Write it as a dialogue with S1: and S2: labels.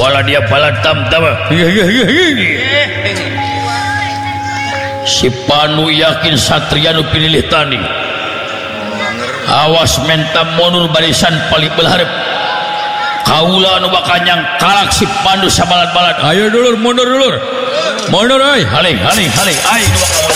S1: wala dia balat tam-tam. Si Panu yakin satria nu pilih tani. Awas mentam monur barisan palik belharep. Kaula nu bakal nyangkalak si Pandu sabalat-balat. Ayo dulur, mundur dulur. Mundur euy, haling. Ai